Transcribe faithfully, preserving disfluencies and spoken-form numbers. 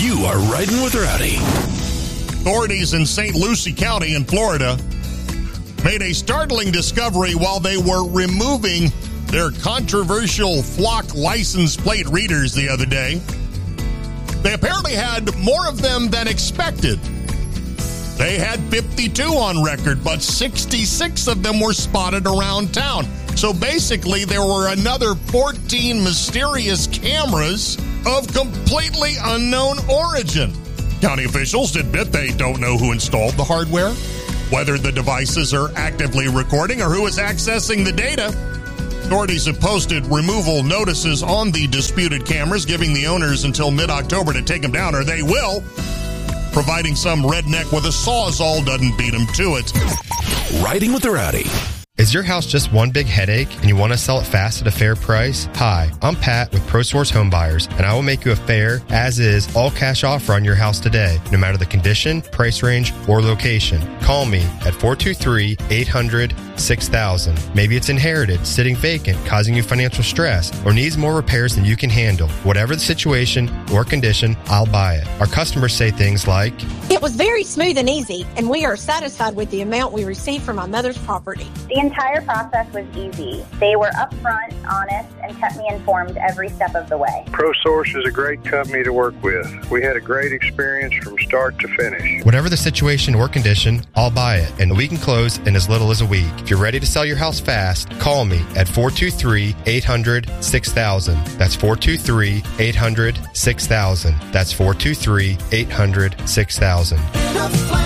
You are Riding with Rowdy. Authorities in Saint Lucie County in Florida made a startling discovery while they were removing their controversial flock license plate readers the other day. They apparently had more of them than expected. They had fifty-two on record, but sixty-six of them were spotted around town. So basically, there were another fourteen mysterious cameras of completely unknown origin. County officials admit they don't know who installed the hardware, whether the devices are actively recording, or who is accessing the data. Authorities have posted removal notices on the disputed cameras, giving the owners until mid-October to take them down, or they will, providing some redneck with a sawzall doesn't beat them to it. Riding with Rowdy. Is your house just one big headache and you want to sell it fast at a fair price? Hi, I'm Pat with ProSource Home Buyers, and I will make you a fair, as-is, all-cash offer on your house today, no matter the condition, price range, or location. Call me at four two three, eight hundred, six thousand. Maybe it's inherited, sitting vacant, causing you financial stress, or needs more repairs than you can handle. Whatever the situation or condition, I'll buy it. Our customers say things like, "It was very smooth and easy, and we are satisfied with the amount we received from my mother's property." The entire process was easy. They were upfront, honest, and kept me informed every step of the way. ProSource is a great company to work with. We had a great experience from start to finish. Whatever the situation or condition, I'll buy it, and we can close in as little as a week. If you're ready to sell your house fast, call me at four two three, eight hundred, six thousand. That's four two three, eight hundred, six thousand. That's four two three, eight hundred, six thousand.